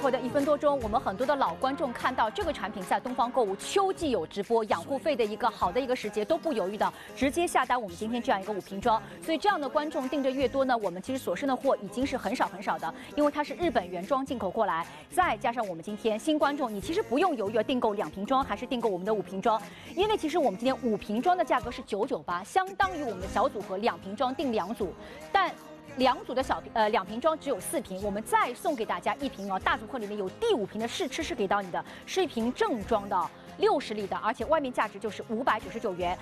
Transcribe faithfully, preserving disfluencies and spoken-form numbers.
后的一分多钟，我们很多的老观众看到这个产品在东方购物秋季有直播，养护费的一个好的一个时节，都不犹豫的直接下单我们今天这样一个五瓶装。所以这样的观众订的越多呢，我们其实所剩的货已经是很少很少的，因为它是日本原装进口过来，再加上我们今天新观众，你其实不用犹豫订购两瓶装还是订购我们的五瓶装，因为其实我们今天五瓶装的价格是九九八，相当于我们的小组合两瓶装订两组，但。两组的小呃两瓶装只有四瓶，我们再送给大家一瓶哦，大组合里面有第五瓶的试吃是给到你的，是一瓶正装的六十粒的，而且外面价值就是五百九十九元。